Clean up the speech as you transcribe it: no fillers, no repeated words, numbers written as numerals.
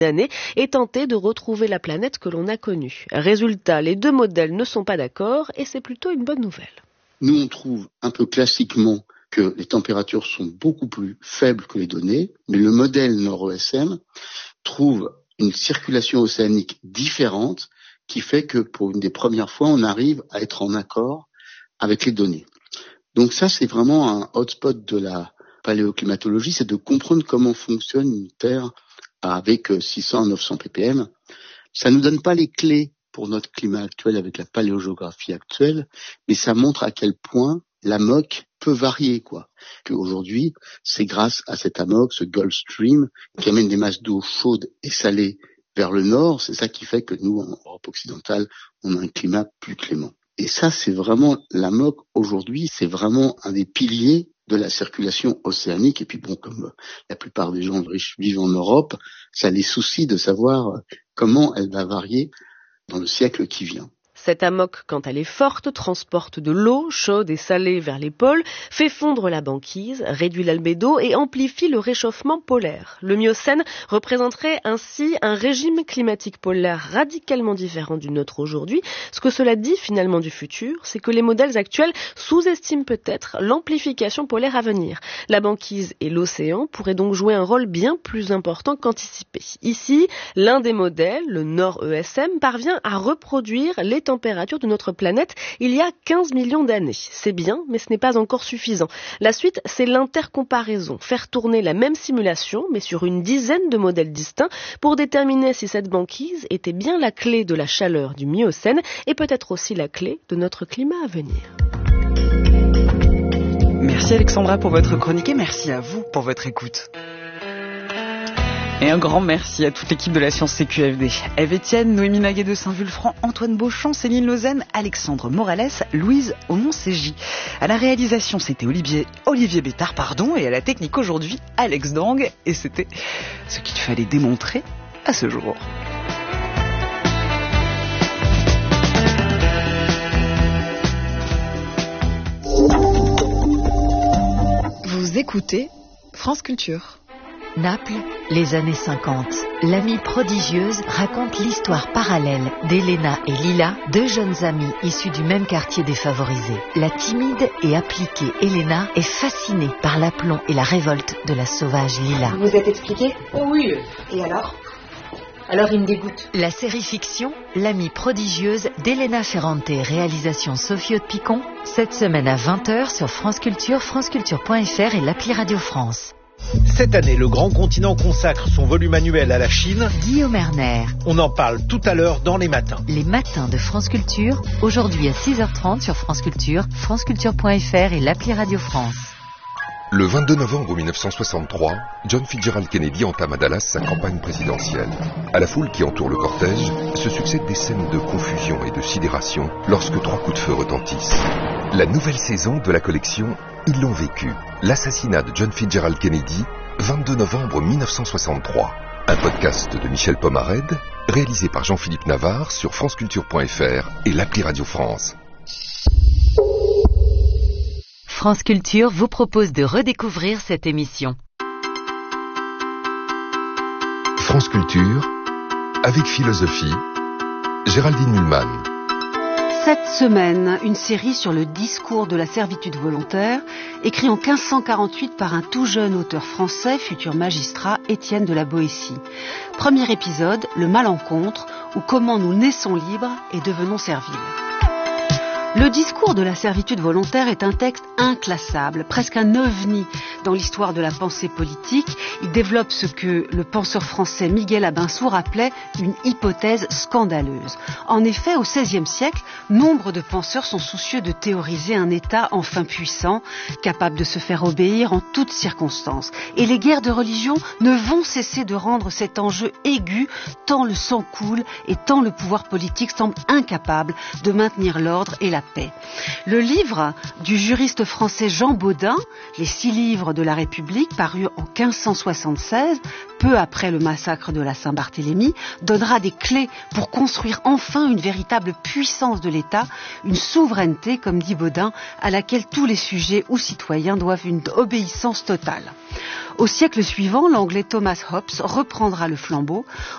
d'années et tenter de retrouver la planète que l'on a connue. Résultat, les deux modèles ne sont pas d'accord et c'est plutôt une bonne nouvelle. Nous, on trouve un peu classiquement que les températures sont beaucoup plus faibles que les données, mais le modèle NORD-ESM trouve une circulation océanique différente qui fait que pour une des premières fois, on arrive à être en accord avec les données. Donc ça, c'est vraiment un hotspot de la paléoclimatologie, c'est de comprendre comment fonctionne une Terre avec 600 à 900 ppm. Ça nous donne pas les clés pour notre climat actuel avec la paléogéographie actuelle, mais ça montre à quel point l'AMOC peut varier, quoi. Qu'aujourd'hui, c'est grâce à cet AMOC, ce Gulf Stream, qui amène des masses d'eau chaude et salée vers le nord, c'est ça qui fait que nous, en Europe occidentale, on a un climat plus clément. Et ça, c'est vraiment l'AMOC aujourd'hui, c'est vraiment un des piliers de la circulation océanique. Et puis bon, comme la plupart des gens riches vivent en Europe, ça les soucie de savoir comment elle va varier dans le siècle qui vient. Cette AMOC, quand elle est forte, transporte de l'eau chaude et salée vers les pôles, fait fondre la banquise, réduit l'albédo et amplifie le réchauffement polaire. Le Miocène représenterait ainsi un régime climatique polaire radicalement différent du nôtre aujourd'hui. Ce que cela dit finalement du futur, c'est que les modèles actuels sous-estiment peut-être l'amplification polaire à venir. La banquise et l'océan pourraient donc jouer un rôle bien plus important qu'anticipé. Ici, l'un des modèles, le NORD-ESM, parvient à reproduire les température de notre planète il y a 15 millions d'années. C'est bien, mais ce n'est pas encore suffisant. La suite, c'est l'intercomparaison. Faire tourner la même simulation, mais sur une dizaine de modèles distincts, pour déterminer si cette banquise était bien la clé de la chaleur du Miocène et peut-être aussi la clé de notre climat à venir. Merci Alexandra pour votre chronique et merci à vous pour votre écoute. Et un grand merci à toute l'équipe de la Science CQFD. Ève Etienne, Noémie Maguet de Saint-Vulfranc, Antoine Beauchamp, Céline Lausanne, Alexandre Morales, Louise Aumont-Ségy. À la réalisation, c'était Olivier Bétard, et à la technique aujourd'hui, Alex Dang. Et c'était ce qu'il fallait démontrer à ce jour. Vous écoutez France Culture. Naples, les années 50. L'amie prodigieuse raconte l'histoire parallèle d'Elena et Lila, deux jeunes amies issues du même quartier défavorisé. La timide et appliquée Elena est fascinée par l'aplomb et la révolte de la sauvage Lila. Vous vous êtes expliqué ? Oh oui. Et alors ? Alors il me dégoûte. La série fiction, L'amie prodigieuse d'Elena Ferrante, réalisation Sophie Haute-Picon, cette semaine à 20h sur France Culture, franceculture.fr et l'appli Radio France. Cette année, le grand continent consacre son volume annuel à la Chine. Guillaume Erner. On en parle tout à l'heure dans Les Matins. Les Matins de France Culture, aujourd'hui à 6h30 sur France Culture, franceculture.fr et l'appli Radio France. Le 22 novembre 1963, John Fitzgerald Kennedy entame à Dallas sa campagne présidentielle. À la foule qui entoure le cortège, se succèdent des scènes de confusion et de sidération lorsque 3 coups de feu retentissent. La nouvelle saison de la collection Ils l'ont vécu. L'assassinat de John Fitzgerald Kennedy, 22 novembre 1963. Un podcast de Michel Pomarède, réalisé par Jean-Philippe Navarre sur franceculture.fr et l'appli Radio France. France Culture vous propose de redécouvrir cette émission. France Culture, avec philosophie, Géraldine Mühlmann. Cette semaine, une série sur le discours de la servitude volontaire, écrit en 1548 par un tout jeune auteur français, futur magistrat, Étienne de la Boétie. Premier épisode, le malencontre, ou comment nous naissons libres et devenons serviles. Le discours de la servitude volontaire est un texte inclassable, presque un ovni dans l'histoire de la pensée politique. Il développe ce que le penseur français Miguel Abinsour appelait une hypothèse scandaleuse. En effet, au XVIe siècle, nombre de penseurs sont soucieux de théoriser un État enfin puissant, capable de se faire obéir en toutes circonstances. Et les guerres de religion ne vont cesser de rendre cet enjeu aigu, tant le sang coule et tant le pouvoir politique semble incapable de maintenir l'ordre et la paix. Le livre du juriste français Jean Bodin, Les 6 livres de la République, paru en 1576, peu après le massacre de la Saint-Barthélemy, donnera des clés pour construire enfin une véritable puissance de l'État, une souveraineté, comme dit Bodin, à laquelle tous les sujets ou citoyens doivent une obéissance totale. Au siècle suivant, l'anglais Thomas Hobbes reprendra le flambeau